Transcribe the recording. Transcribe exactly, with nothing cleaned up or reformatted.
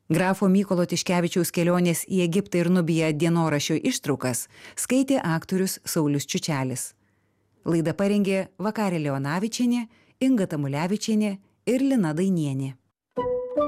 Grafo Mykolo Tiškevičiaus kelionės į Egiptą ir Nubiją dienoraščio ištraukas skaitė aktorius Saulius Čiučelis. Laidą parengė Vakarė Leonavičienė, Inga Tamulevičienė ir Lina Dainienė.